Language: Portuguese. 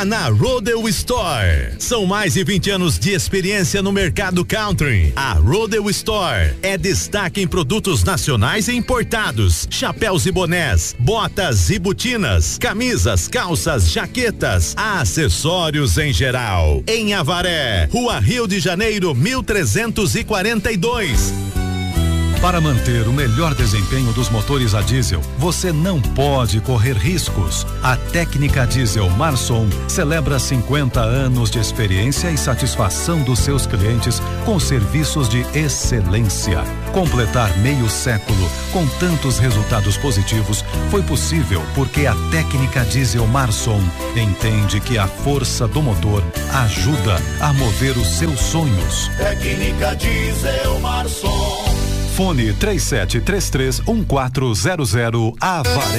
Na Rodeo Store. São mais de 20 anos de experiência no mercado country. A Rodeo Store é destaque em produtos nacionais e importados, chapéus e bonés, botas e botinas, camisas, calças, jaquetas, acessórios em geral. Em Avaré, Rua Rio de Janeiro, 1342. Para manter o melhor desempenho dos motores a diesel, você não pode correr riscos. A Técnica Diesel Marson celebra 50 anos de experiência e satisfação dos seus clientes com serviços de excelência. Completar meio século com tantos resultados positivos foi possível porque a Técnica Diesel Marson entende que a força do motor ajuda a mover os seus sonhos. Técnica Diesel Marson. Fone 3733-1400 Avaré.